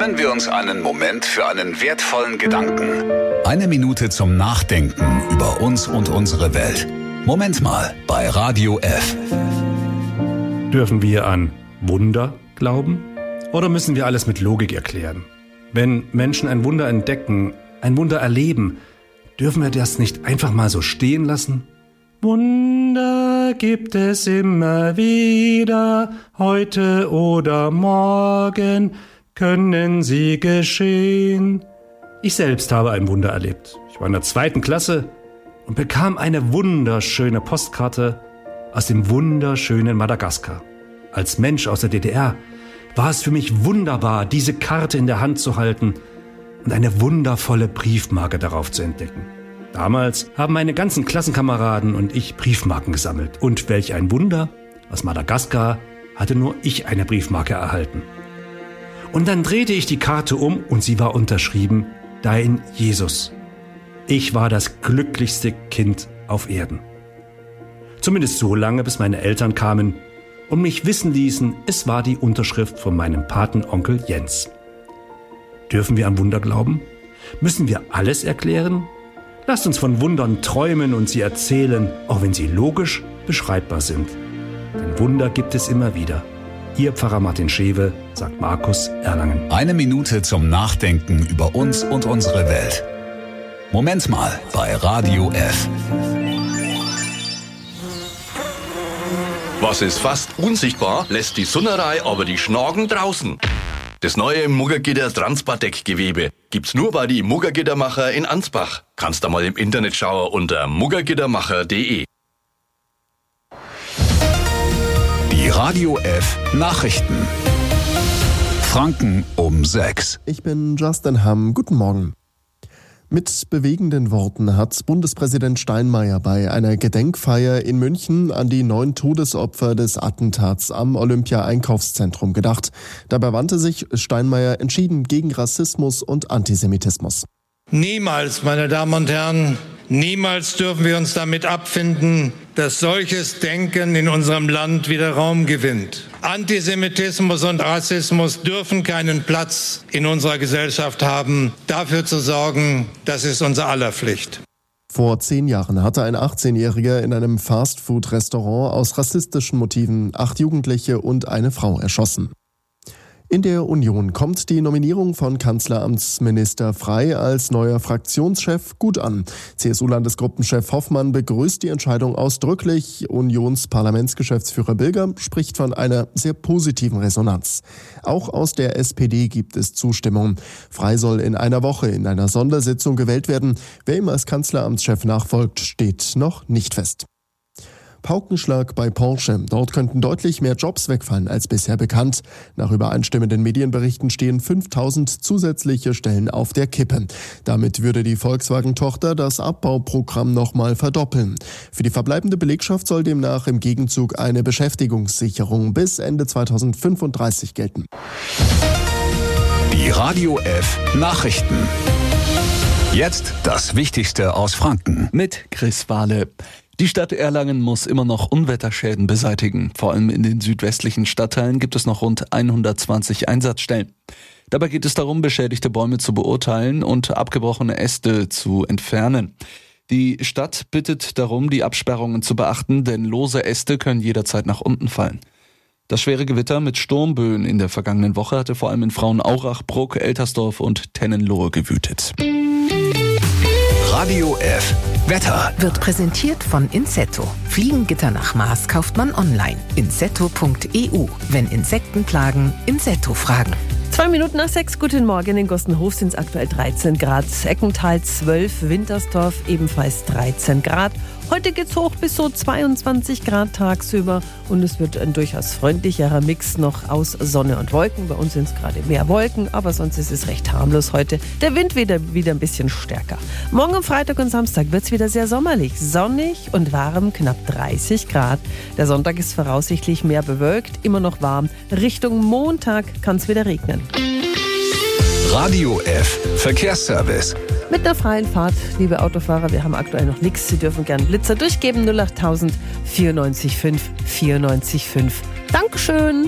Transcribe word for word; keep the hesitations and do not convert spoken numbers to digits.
Nehmen wir uns einen Moment für einen wertvollen Gedanken. Eine Minute zum Nachdenken über uns und unsere Welt. Moment mal bei Radio F. Dürfen wir an Wunder glauben? Oder müssen wir alles mit Logik erklären? Wenn Menschen ein Wunder entdecken, ein Wunder erleben, dürfen wir das nicht einfach mal so stehen lassen? Wunder gibt es immer wieder, heute oder morgen können sie geschehen. Ich selbst habe ein Wunder erlebt. Ich war in der zweiten Klasse und bekam eine wunderschöne Postkarte aus dem wunderschönen Madagaskar. Als Mensch aus der D D R war es für mich wunderbar, diese Karte in der Hand zu halten und eine wundervolle Briefmarke darauf zu entdecken. Damals haben meine ganzen Klassenkameraden und ich Briefmarken gesammelt. Und welch ein Wunder, aus Madagaskar hatte nur ich eine Briefmarke erhalten. Und dann drehte ich die Karte um und sie war unterschrieben, Dein Jesus. Ich war das glücklichste Kind auf Erden. Zumindest so lange, bis meine Eltern kamen und mich wissen ließen, es war die Unterschrift von meinem Patenonkel Jens. Dürfen wir an Wunder glauben? Müssen wir alles erklären? Lasst uns von Wundern träumen und sie erzählen, auch wenn sie logisch beschreibbar sind. Denn Wunder gibt es immer wieder. Ihr Pfarrer Martin Schewe, Sankt Markus, Erlangen. Eine Minute zum Nachdenken über uns und unsere Welt. Moment mal bei Radio F. Was ist fast unsichtbar, lässt die Sunnerei aber die Schnagen draußen. Das neue Muggergitter Transpardeck-Gewebe gibt's nur bei die Muggergittermacher in Ansbach. Kannst da mal im Internet schauen unter muggergittermacher punkt de. Die Radio F Nachrichten. Franken um sechs. Ich bin Justin Hamm. Guten Morgen. Mit bewegenden Worten hat Bundespräsident Steinmeier bei einer Gedenkfeier in München an die neun Todesopfer des Attentats am Olympia-Einkaufszentrum gedacht. Dabei wandte sich Steinmeier entschieden gegen Rassismus und Antisemitismus. Niemals, meine Damen und Herren, niemals dürfen wir uns damit abfinden, dass solches Denken in unserem Land wieder Raum gewinnt. Antisemitismus und Rassismus dürfen keinen Platz in unserer Gesellschaft haben. Dafür zu sorgen, das ist unser aller Pflicht. Vor zehn Jahren hatte ein achtzehnjähriger in einem Fastfood-Restaurant aus rassistischen Motiven acht Jugendliche und eine Frau erschossen. In der Union kommt die Nominierung von Kanzleramtsminister Frey als neuer Fraktionschef gut an. C S U-Landesgruppenchef Hoffmann begrüßt die Entscheidung ausdrücklich. Unionsparlamentsgeschäftsführer Bilger spricht von einer sehr positiven Resonanz. Auch aus der S P D gibt es Zustimmung. Frey soll in einer Woche in einer Sondersitzung gewählt werden. Wer ihm als Kanzleramtschef nachfolgt, steht noch nicht fest. Paukenschlag bei Porsche. Dort könnten deutlich mehr Jobs wegfallen als bisher bekannt. Nach übereinstimmenden Medienberichten stehen fünftausend zusätzliche Stellen auf der Kippe. Damit würde die Volkswagen-Tochter das Abbauprogramm nochmal verdoppeln. Für die verbleibende Belegschaft soll demnach im Gegenzug eine Beschäftigungssicherung bis Ende zweitausendfünfunddreißig gelten. Die Radio F Nachrichten. Jetzt das Wichtigste aus Franken. Mit Chris Wahle. Die Stadt Erlangen muss immer noch Unwetterschäden beseitigen. Vor allem in den südwestlichen Stadtteilen gibt es noch rund hundertzwanzig Einsatzstellen. Dabei geht es darum, beschädigte Bäume zu beurteilen und abgebrochene Äste zu entfernen. Die Stadt bittet darum, die Absperrungen zu beachten, denn lose Äste können jederzeit nach unten fallen. Das schwere Gewitter mit Sturmböen in der vergangenen Woche hatte vor allem in Frauenaurach, Bruck, Eltersdorf und Tennenlohe gewütet. Radio F Wetter wird präsentiert von Insetto. Fliegengitter nach Maß kauft man online. insetto punkt e u. Wenn Insekten plagen, Insetto fragen. Zwei Minuten nach sechs, guten Morgen. In Gostenhof sind es aktuell dreizehn Grad, Eckental zwölf, Wintersdorf ebenfalls dreizehn Grad. Heute geht's hoch bis so zweiundzwanzig Grad tagsüber und es wird ein durchaus freundlicherer Mix noch aus Sonne und Wolken. Bei uns sind es gerade mehr Wolken, aber sonst ist es recht harmlos heute. Der Wind wieder, wieder ein bisschen stärker. Morgen am Freitag und Samstag wird es wieder sehr sommerlich, sonnig und warm, knapp dreißig Grad. Der Sonntag ist voraussichtlich mehr bewölkt, immer noch warm. Richtung Montag kann es wieder regnen. Radio F Verkehrsservice. Mit einer freien Fahrt, liebe Autofahrer, wir haben aktuell noch nichts. Sie dürfen gerne Blitzer durchgeben. null acht tausend vierundneunzig fünf vierundneunzig fünf. Dankeschön.